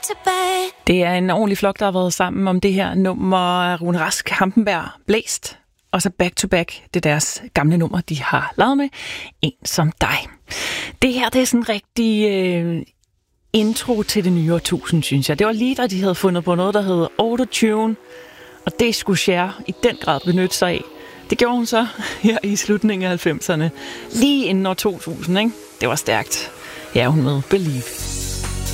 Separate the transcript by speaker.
Speaker 1: Det er en ordentlig flok, der har været sammen om det her nummer. Rune Rask, Hampenberg, Blæst, og så Back to Back. Det er deres gamle nummer, de har lavet med. En som dig. Det her, det er sådan en rigtig intro til det nye årtusind, synes jeg. Det var lige da de havde fundet på noget, der hedder Autotune, og det skulle Cher i den grad benytte sig af. Det gjorde hun så her i slutningen af 90'erne. Lige inden år 2000, ikke? Det var stærkt. Ja, hun med Believe.